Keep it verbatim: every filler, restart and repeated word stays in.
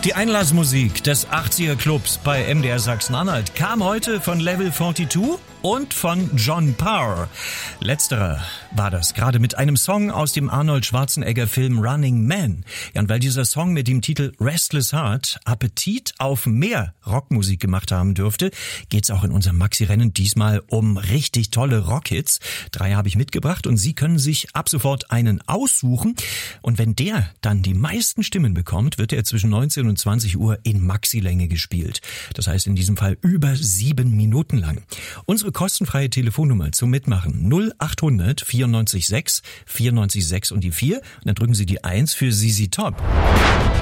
Die Einlassmusik des achtziger Clubs bei M D R Sachsen-Anhalt kam heute von Level zweiundvierzig und von John Parr. Letzterer war das, gerade mit einem Song aus dem Arnold Schwarzenegger-Film Running Man. Ja, und weil dieser Song mit dem Titel Restless Heart Appetit auf mehr Rockmusik gemacht haben dürfte, geht's auch in unserem Maxi-Rennen diesmal um richtig tolle Rockhits. Drei habe ich mitgebracht und Sie können sich ab sofort einen aussuchen. Und wenn der dann die meisten Stimmen bekommt, wird er zwischen neunzehn und zwanzig Uhr in Maxi-Länge gespielt. Das heißt in diesem Fall über sieben Minuten lang. Unsere kostenfreie Telefonnummer zum Mitmachen null acht hundert vierundneunzig sechs vierundneunzig sechs und die vier. Und dann drücken Sie die eins für Z Z Top.